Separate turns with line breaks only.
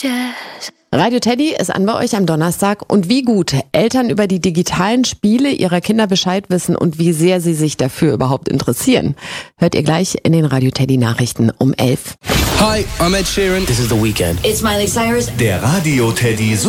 Radio Teddy ist an bei euch am Donnerstag und wie gut Eltern über die digitalen Spiele ihrer Kinder Bescheid wissen und wie sehr sie sich dafür überhaupt interessieren, hört ihr gleich in den Radio Teddy Nachrichten um 11.
Hi, I'm Ed Sheeran.
This is The Weeknd.
It's Miley Cyrus.
Der Radio Teddy